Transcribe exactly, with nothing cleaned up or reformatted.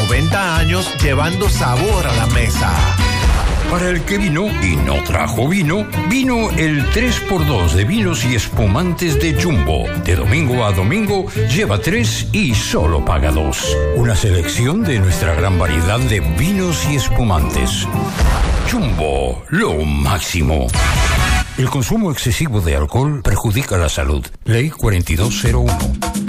noventa años llevando sabor a la mesa. Para el que vino y no trajo vino, vino el tres por dos de vinos y espumantes de Jumbo. De domingo a domingo, lleva tres y solo paga dos. Una selección de nuestra gran variedad de vinos y espumantes. Jumbo, lo máximo. El consumo excesivo de alcohol perjudica la salud. Ley cuarenta y dos cero uno.